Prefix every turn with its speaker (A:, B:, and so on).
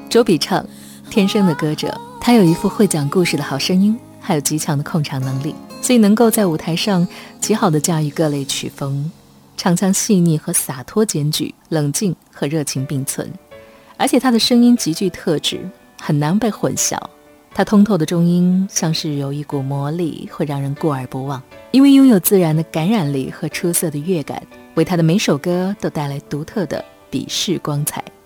A: 周笔畅天生的歌者，他有一副会讲故事的好声音，还有极强的控场能力，所以能够在舞台上极好的驾驭各类曲风，唱腔细腻和洒脱兼具，冷静和热情并存。而且他的声音极具特质，很难被混淆。他通透的中音像是有一股魔力，会让人过而不忘。因为拥有自然的感染力和出色的乐感，为他的每首歌都带来独特的笔势光彩。